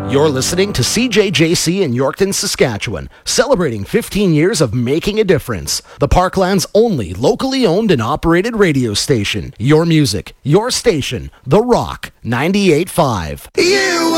You're listening to CJJC in Yorkton, Saskatchewan, celebrating 15 years of making a difference. The Parkland's only locally owned and operated radio station. Your music, your station, The Rock 98.5. You